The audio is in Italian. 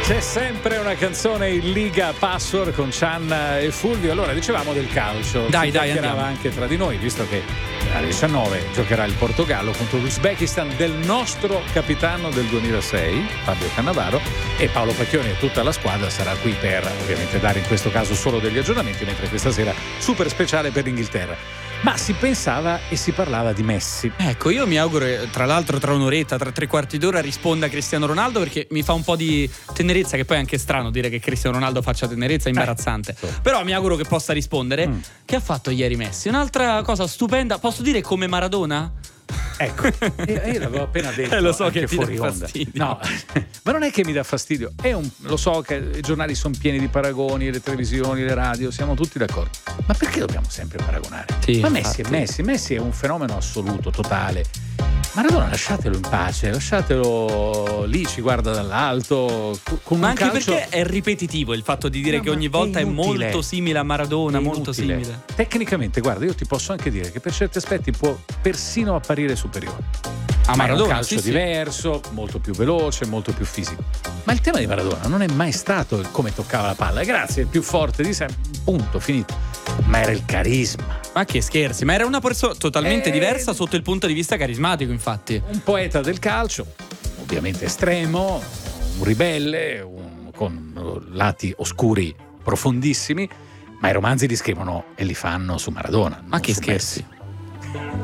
C'è sempre una canzone in Liga Password con Cianna e Fulvio. Allora, dicevamo del calcio. Dai, andiamo anche tra di noi, visto che alle 19 giocherà il Portogallo contro l'Uzbekistan del nostro capitano del 2006, Fabio Cannavaro, e Paolo Pacchioni e tutta la squadra sarà qui per ovviamente dare in questo caso solo degli aggiornamenti, mentre questa sera super speciale per l'Inghilterra. Ma si pensava e si parlava di Messi. Ecco, io mi auguro, tra l'altro, tra un'oretta, tra 3/4 d'ora risponda Cristiano Ronaldo, perché mi fa un po' di tenerezza, che poi è anche strano dire che Cristiano Ronaldo faccia tenerezza, è imbarazzante. Però mi auguro che possa rispondere. Che ha fatto ieri Messi? Un'altra cosa stupenda, posso dire come Maradona? Ecco, io l'avevo appena detto. Lo so anche che ti fuori dà onda. fastidio. No, ma non è che mi dà fastidio. Lo so che i giornali sono pieni di paragoni, le televisioni, le radio, siamo tutti d'accordo. Ma perché dobbiamo sempre paragonare? Sì, ma infatti. Messi è un fenomeno assoluto, totale. Maradona lasciatelo in pace, lasciatelo lì, ci guarda dall'alto. Con Ma un anche calcio... perché è ripetitivo il fatto di dire No, che ogni volta è inutile. molto simile a Maradona, È molto inutile. simile. Tecnicamente, guarda, io ti posso anche dire che per certi aspetti può persino apparire superiore. A Ma è Maradona, un calcio sì, sì. diverso, molto più veloce, molto più fisico. Ma il tema di Maradona non è mai stato il come toccava la palla. Grazie, il più forte di sempre, punto, finito. Ma era il carisma. Ma che scherzi, ma era una persona totalmente diversa sotto il punto di vista carismatico, infatti. Un poeta del calcio, ovviamente estremo, un ribelle, con lati oscuri profondissimi, ma i romanzi li scrivono e li fanno su Maradona. Ma non che su scherzi. Messi.